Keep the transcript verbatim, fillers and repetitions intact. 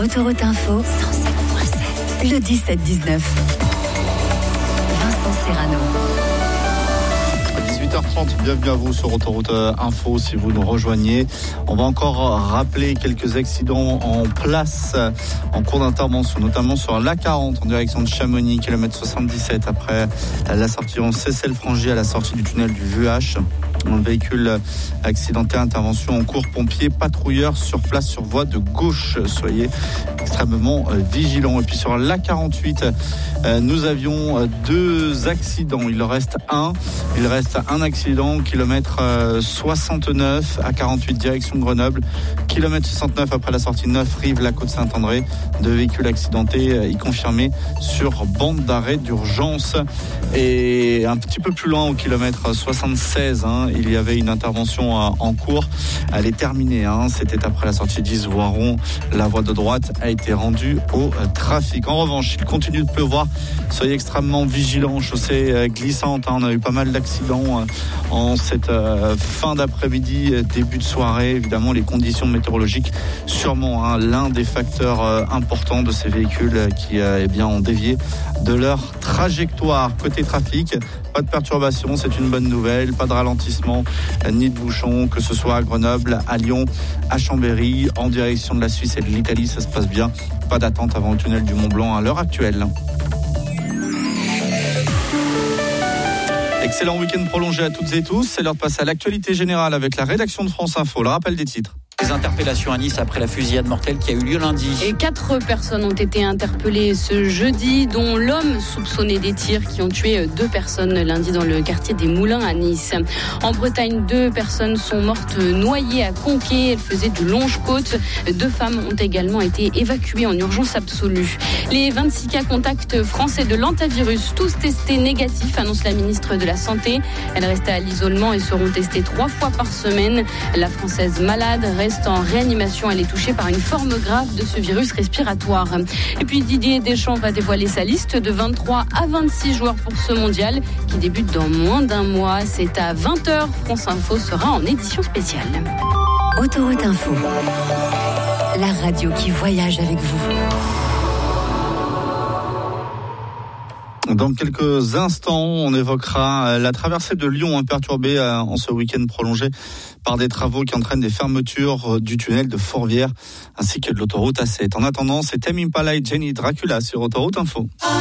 Autoroute Info, cent sept virgule sept. Le dix-sept dix-neuf. Vincent Serrano. dix-huit heures trente, bienvenue à vous sur Autoroute Info si vous nous rejoignez. On va encore rappeler quelques accidents en place en cours d'intervention, notamment sur l'A quarante en direction de Chamonix, kilomètre soixante-dix-sept, après la sortie en Cessel-Frangy à la sortie du tunnel du V H. Un véhicule accidenté, intervention en cours, pompiers, patrouilleurs sur place sur voie de gauche. Soyez extrêmement vigilants. Et puis sur l'A quarante-huit, nous avions deux accidents. Il reste un. Il reste un accident, kilomètre soixante-neuf, A quarante-huit direction Grenoble, kilomètre soixante-neuf après la sortie neuf Rive, la côte Saint-André. Deux véhicules accidentés, y confirmés sur bande d'arrêt d'urgence. Et un petit peu plus loin, au kilomètre soixante-seize, hein, il y avait une intervention en cours. Elle est terminée. Hein. C'était après la sortie d'Isvoiron. La voie de droite a été rendue au trafic. En revanche, il continue de pleuvoir. Soyez extrêmement vigilants. Chaussée glissante. Hein. On a eu pas mal d'accidents en cette fin d'après-midi, début de soirée. Évidemment, les conditions météorologiques, sûrement hein, l'un des facteurs importants de ces véhicules qui eh bien, ont dévié de leur trajectoire. Côté trafic, pas de perturbation, c'est une bonne nouvelle. Pas de ralentissement, ni de bouchon, que ce soit à Grenoble, à Lyon, à Chambéry, en direction de la Suisse et de l'Italie, ça se passe bien. Pas d'attente avant le tunnel du Mont Blanc à l'heure actuelle. Excellent week-end prolongé à toutes et tous. C'est l'heure de passer à l'actualité générale avec la rédaction de France Info. Le rappel des titres. Des interpellations à Nice après la fusillade mortelle qui a eu lieu lundi. Et quatre personnes ont été interpellées ce jeudi, dont l'homme soupçonné des tirs qui ont tué deux personnes lundi dans le quartier des Moulins à Nice. En Bretagne, deux personnes sont mortes noyées à Conquet. Elles faisaient de longes côtes. Deux femmes ont également été évacuées en urgence absolue. Les vingt-six cas contacts français de l'antivirus, tous testés négatifs, annonce la ministre de la Santé. Elles restent à l'isolement et seront testées trois fois par semaine. La Française malade reste en réanimation. Elle est touchée par une forme grave de ce virus respiratoire. Et puis Didier Deschamps va dévoiler sa liste de vingt-trois à vingt-six joueurs pour ce mondial qui débute dans moins d'un mois. C'est à vingt heures. France Info sera en édition spéciale. Autoroute Info, la radio qui voyage avec vous. Dans quelques instants, on évoquera la traversée de Lyon imperturbée en ce week-end prolongé par des travaux qui entraînent des fermetures du tunnel de Fourvière ainsi que de l'autoroute A sept. En attendant, c'est Tame Impala et Jenny Dracula sur Autoroute Info.